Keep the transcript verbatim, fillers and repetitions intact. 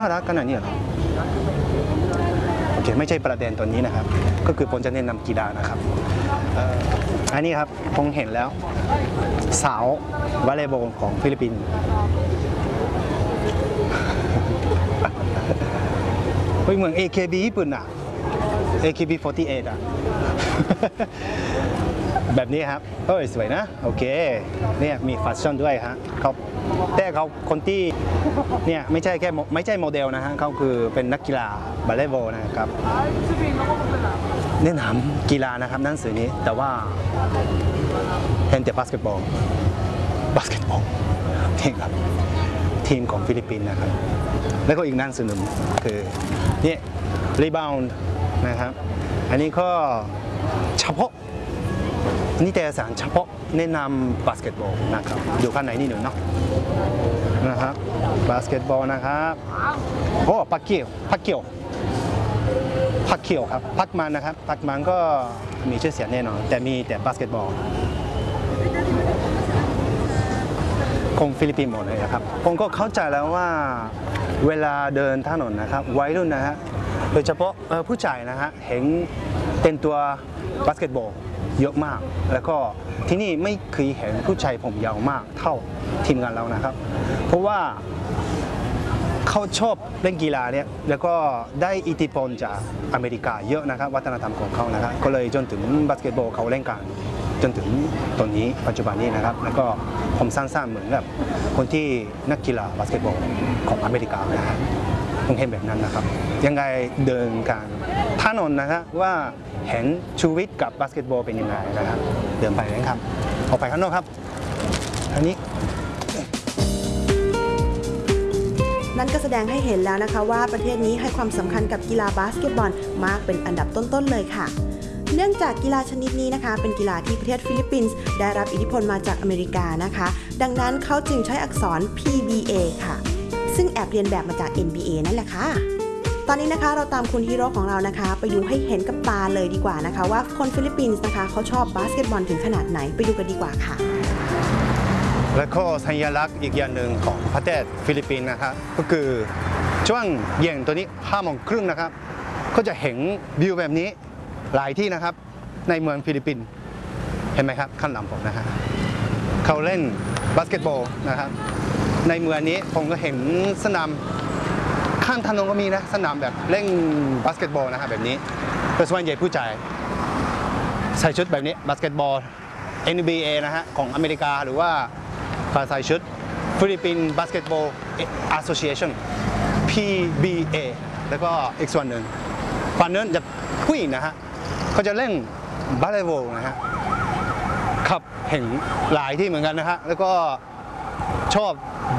น่ารักขนาดนี้เหรอโอเคไม่ใช่ประเด็นตัวนี้นะครับก็คือผมจะแนะนำกีฬานะครับอันนี้ครับผมเห็นแล้วสาววอลเลย์บอลของฟิลิปปินส์เฮ้ยเหมือน เอ เค บี ญี่ปุ่นอ่ะ เอ เค บี สี่สิบแปด อ่ะ แบบนี้ครับเฮ้ยสวยนะโอเคเนี่ยมีแฟชั่นด้วยฮะเขาแต่เขาคนที่เนี่ยไม่ใช่แค่ไม่ใช่โมเดลนะฮะเขาคือเป็นนักกีฬาบาสเกตบอลนะครับแนะนำกีฬานะครับหนังสือนี้แต่ว่าเห็นแต่บาสเกตบอลบาสเกตบอลนี่ครับทีมของฟิลิปปินส์นะครับแล้วก็อีกหนังสือหนึ่งคือนี่รีบาวด์นะครับอันนี้ก็เฉพาะนิตยสารเฉพาะแนะนำบาสเกตบอลนะครับดูข้างในนี่หนึ่งเนาะนะครับบาสเกตบอลนะครับโอ้พักเกี่ยวพักเกี่ยวพักเกี่ยวครับพักมันนะครับพักมันก็มีชื่อเสียงแน่นอนแต่มีแต่บาสเกตบอลคงฟิลิปปินส์หมดเลยครับผมก็เข้าใจแล้วว่าเวลาเดินถนนนะครับวัยรุ่นนะฮะโดยเฉพาะผู้ชายนะฮะเห็นเต็มตัวบาสเกตบอลเยอะมากแล้วก็ที่นี่ไม่เคยเห็นผู้ชายผมยาวมากเท่าทีมงานเรานะครับเพราะว่าเขาชอบเล่นกีฬาเนี่ยแล้วก็ได้อิทธิพลจากอเมริกาเยอะนะครับวัฒนธรรมของเขานะครับก็เลยจนถึงบาสเกตบอลเขาเล่นกันจนถึงตอนนี้ปัจจุบันนี้นะครับแล้วก็ผมสร้างๆเหมือนกับคนที่นักกีฬาบาสเกตบอลของอเมริกานะครับผมเห็นแบบนั้นนะครับยังไงเดินกันถนนนะครับว่าเห็นชีวิตกับบาสเกตบอลเป็นยังไงนะครับเดินไปเลยครับออกไปข้างนอกครับอันนี้นั่นก็แสดงให้เห็นแล้วนะคะว่าประเทศนี้ให้ความสำคัญกับกีฬาบาสเกตบอลมากเป็นอันดับต้นๆเลยค่ะเนื่องจากกีฬาชนิดนี้นะคะเป็นกีฬาที่ประเทศฟิลิปปินส์ได้รับอิทธิพลมาจากอเมริกานะคะดังนั้นเขาจึงใช้อักษร พี บี เอ ค่ะซึ่งแอบเรียนแบบมาจาก เอ็น บี เอ นั่นแหละค่ะตอนนี้นะคะเราตามคุณฮีโร่ของเรานะคะไปดูให้เห็นกับตาเลยดีกว่านะคะว่าคนฟิลิปปินส์นะคะเขาชอบบาสเกตบอลถึงขนาดไหนไปดูกันดีกว่าค่ะและก็สัญลักษณ์อีกอย่างหนึ่งของประเทศฟิลิปปินส์นะครับก็คือช่วงเย็นตัวนี้ห้าโมงครึ่งนะครับก็จะเห็นวิวแบบนี้หลายที่นะครับในเมืองฟิลิปปินส์เห็นไหมครับข้างหลังผมนะฮะเขาเล่นบาสเกตบอลนะครับในเมืองนี้ผมก็เห็นสนามข้างถนนก็มีนะสนามแบบเล่นบาสเกตบอลนะครับแบบนี้โดยส่วนใหญ่ผู้ชายใส่ชุดแบบนี้บาสเกตบอล เอ็น บี เอ นะฮะของอเมริกาหรือว่าใส่ชุดฟิลิปปินส์บาสเกตบอล แอสโซเชชัน พี บี เอ แล้วก็อีกส่วนหนึ่งฝั่งนั้นจะผู้หญิงนะฮะเขาจะเล่นบาสเกตบอลนะฮะขับเห็นหลายที่เหมือนกันนะฮะแล้วก็ชอบ